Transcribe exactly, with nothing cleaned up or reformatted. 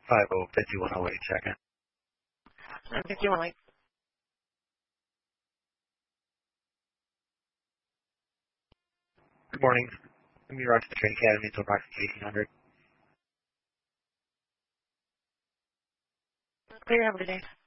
five zero five one zero eight, check in. fifty-one Wait. Good morning. I'm your Rochester Train Academy until approximately eighteen hundred. Clear, have a good day.